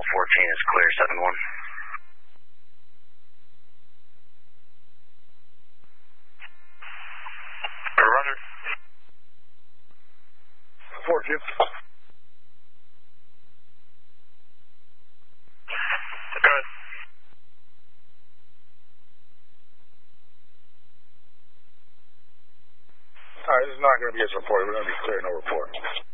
is clear, 7-1. Roger. 4-2. Good. All right, this is not going to be a report. We're going to be clear, no report.